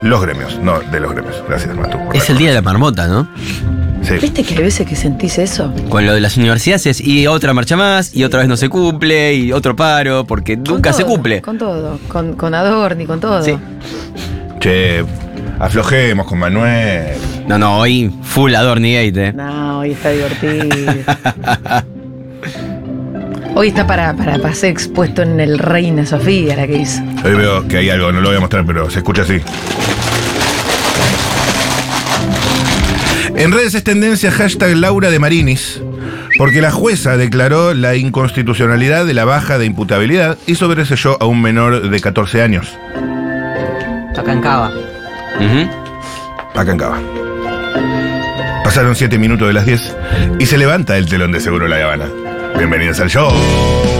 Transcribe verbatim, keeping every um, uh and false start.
Los gremios, no de los gremios. Gracias, Matu. Es el día de la marmota, ¿no? Sí. ¿Viste que hay veces que sentís eso? Con lo de las universidades es, y otra marcha más, y otra vez no se cumple, y otro paro, porque Con nunca se todo, cumple. Con todo, con, con Adorni, con todo. Sí. Che, aflojemos con Manuel. No, no, hoy full Adorni Gate, ¿eh? No, hoy está divertido. Hoy está para, para, para ser expuesto en el Reina Sofía, la que hizo. Hoy veo que hay algo, no lo voy a mostrar, pero se escucha así. En redes es tendencia hashtag Laura de Marinis, porque la jueza declaró la inconstitucionalidad de la baja de imputabilidad y sobreseyó a un menor de catorce años. Acá en Cava. Uh-huh. Acá en Cava. Pasaron siete minutos de las diez y se levanta el telón de Seguro La Habana. Bienvenidos al show.